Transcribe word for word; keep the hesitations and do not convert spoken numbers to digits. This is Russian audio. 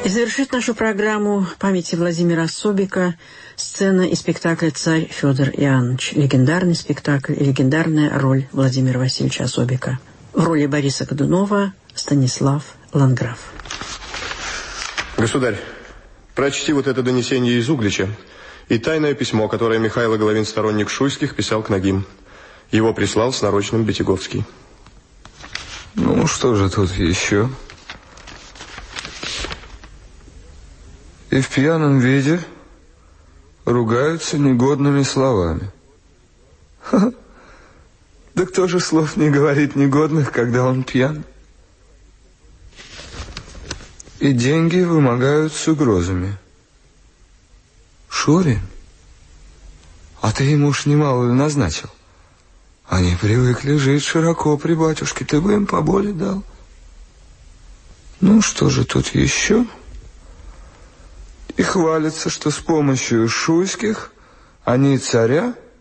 И завершит нашу программу памяти Владимира Особика сцена из спектакля «Царь Федор Иоаннович». Легендарный спектакль и легендарная роль Владимира Васильевича Особика. В роли Бориса Годунова Станислав Ланграф. Государь, прочти вот это донесение из Углича и тайное письмо, которое Михаил Головин, сторонник Шуйских, писал к Нагим. Его прислал с нарочным Бетяговский. Ну, что же тут еще? И в пьяном виде ругаются негодными словами. Ха-ха. Да кто же слов не говорит негодных, когда он пьян? И деньги вымогают с угрозами. Шурин? А ты ему уж немало ли назначил? Они привыкли жить широко при батюшке, ты бы им поболе дал. Ну, что же тут еще? И хвалятся, что с помощью Шуйских они царя